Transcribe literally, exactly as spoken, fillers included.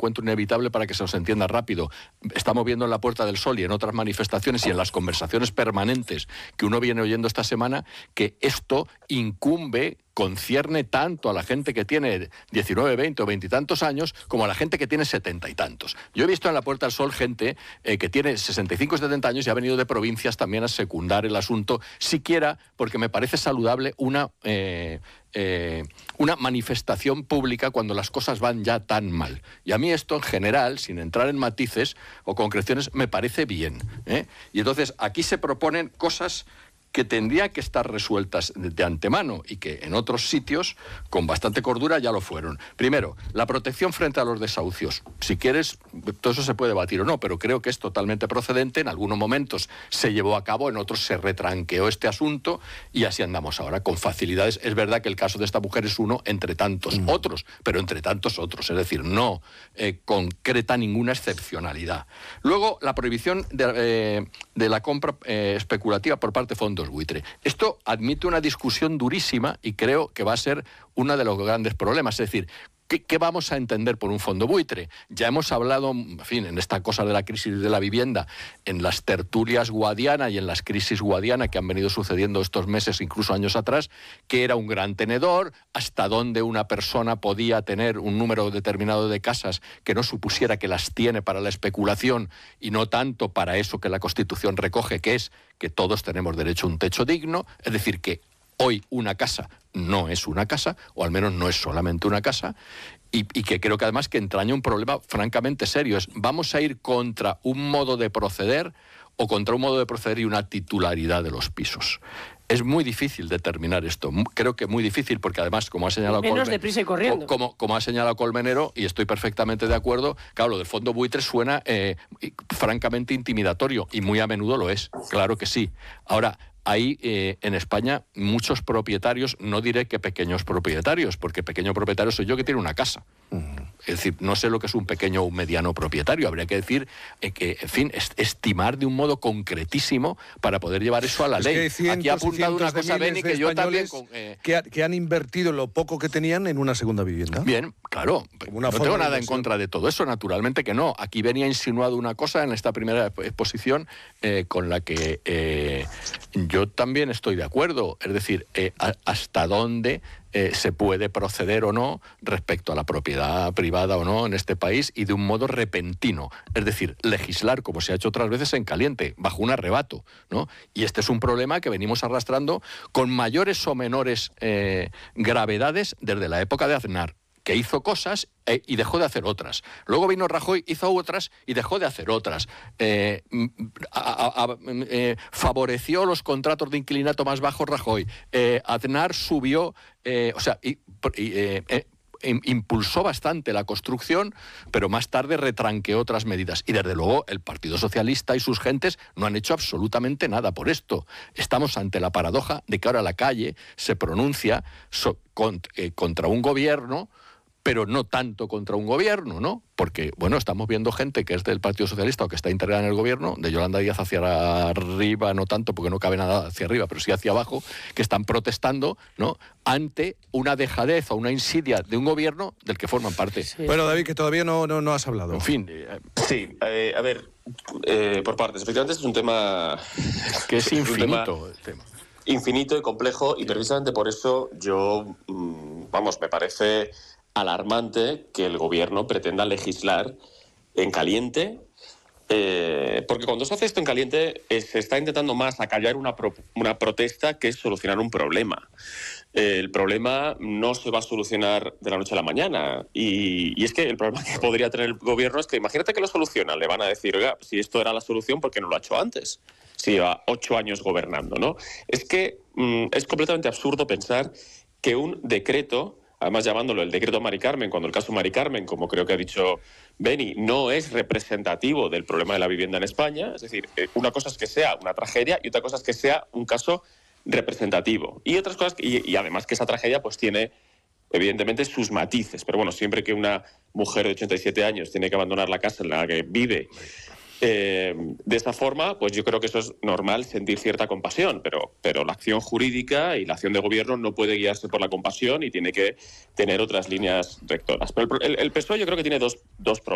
encuentro inevitable para que se os entienda rápido. Estamos viendo en la Puerta del Sol y en otras manifestaciones y en las conversaciones permanentes que uno viene oyendo esta semana que esto incumbe, concierne tanto a la gente que tiene diecinueve, veinte o veinte y tantos años como a la gente que tiene setenta y tantos. Yo he visto en la Puerta del Sol gente eh, que tiene sesenta y cinco o setenta años y ha venido de provincias también a secundar el asunto, siquiera porque me parece saludable una, eh, eh, una manifestación pública cuando las cosas van ya tan mal. Y a mí esto en general, sin entrar en matices o concreciones, me parece bien, ¿eh? Y entonces aquí se proponen cosas que tendrían que estar resueltas de antemano y que en otros sitios, con bastante cordura, ya lo fueron. Primero, la protección frente a los desahucios. Si quieres, todo eso se puede debatir o no, pero creo que es totalmente procedente. En algunos momentos se llevó a cabo, en otros se retranqueó este asunto y así andamos ahora, con facilidades. Es verdad que el caso de esta mujer es uno entre tantos mm. otros, pero entre tantos otros. Es decir, no eh, concreta ninguna excepcionalidad. Luego, la prohibición de, eh, de la compra eh, especulativa por parte de fondos buitre. Esto admite una discusión durísima y creo que va a ser uno de los grandes problemas. Es decir, ¿qué, qué vamos a entender por un fondo buitre? Ya hemos hablado, en fin, en esta cosa de la crisis de la vivienda, en las tertulias Guadiana y en las crisis Guadiana que han venido sucediendo estos meses, incluso años atrás, que era un gran tenedor, hasta dónde una persona podía tener un número determinado de casas que no supusiera que las tiene para la especulación y no tanto para eso que la Constitución recoge, que es que todos tenemos derecho a un techo digno, es decir, que hoy una casa no es una casa, o al menos no es solamente una casa, y, y que creo que además que entraña un problema francamente serio. Es, ¿vamos a ir contra un modo de proceder o contra un modo de proceder y una titularidad de los pisos? Es muy difícil determinar esto, creo que muy difícil, porque además, como ha señalado Menos deprisa y corriendo. Como, como ha señalado Colmenero, y estoy perfectamente de acuerdo, claro, lo del fondo buitre suena eh, francamente intimidatorio, y muy a menudo lo es, claro que sí. Ahora, hay eh, en España muchos propietarios, no diré que pequeños propietarios, porque pequeño propietario soy yo que tiene una casa. Uh-huh. Es decir, no sé lo que es un pequeño o un mediano propietario. Habría que decir eh, que, en fin, est- estimar de un modo concretísimo para poder llevar eso a la es ley. Que hay cientos Aquí ha apuntado una de cosa, Beni, que yo también... Con, eh... que, ha, que han invertido lo poco que tenían en una segunda vivienda. Bien, claro. No tengo nada en contra de todo eso, naturalmente que no. Aquí venía insinuado una cosa en esta primera exposición eh, con la que eh, yo también estoy de acuerdo. Es decir, eh, a, hasta dónde... Eh, se puede proceder o no respecto a la propiedad privada o no en este país y de un modo repentino. Es decir, legislar, como se ha hecho otras veces, en caliente, bajo un arrebato, ¿no? Y este es un problema que venimos arrastrando con mayores o menores eh, gravedades desde la época de Aznar, que hizo cosas eh, y dejó de hacer otras. Luego vino Rajoy, hizo otras y dejó de hacer otras. Eh, a, a, a, eh, favoreció los contratos de inquilinato más bajos Rajoy. Eh, Aznar subió, eh, o sea, y, y, eh, eh, impulsó bastante la construcción, pero más tarde retranqueó otras medidas. Y desde luego el Partido Socialista y sus gentes no han hecho absolutamente nada por esto. Estamos ante la paradoja de que ahora la calle se pronuncia so, cont, eh, contra un gobierno, pero no tanto contra un gobierno, ¿no? Porque, bueno, estamos viendo gente que es del Partido Socialista o que está integrada en el gobierno, de Yolanda Díaz hacia arriba, no tanto porque no cabe nada hacia arriba, pero sí hacia abajo, que están protestando, ¿no?, ante una dejadez o una insidia de un gobierno del que forman parte. Sí. Bueno, David, que todavía no, no, no has hablado. En fin. Eh, sí, eh, a ver, eh, por partes. Efectivamente, este es un tema... que es infinito es un tema el tema. Infinito y complejo, y precisamente por eso yo, vamos, me parece alarmante que el gobierno pretenda legislar en caliente, eh, porque cuando se hace esto en caliente eh, se está intentando más acallar una, pro, una protesta que solucionar un problema. Eh, el problema no se va a solucionar de la noche a la mañana, y, y es que el problema que podría tener el gobierno es que imagínate que lo solucionan, le van a decir, oiga, si esto era la solución, ¿por qué no lo ha hecho antes? Si lleva ocho años gobernando, ¿no? Es que mm, es completamente absurdo pensar que un decreto, además llamándolo el decreto Mari Carmen, cuando el caso Mari Carmen, como creo que ha dicho Beni, no es representativo del problema de la vivienda en España. Es decir, una cosa es que sea una tragedia y otra cosa es que sea un caso representativo. Y otras cosas, y, y además que esa tragedia pues tiene evidentemente sus matices. Pero bueno, siempre que una mujer de ochenta y siete años tiene que abandonar la casa en la que vive Eh, de esa forma, pues yo creo que eso es normal, sentir cierta compasión, pero, pero la acción jurídica y la acción de gobierno no puede guiarse por la compasión y tiene que tener otras líneas rectoras. Pero el, el, el P S O E yo creo que tiene dos, dos problemas.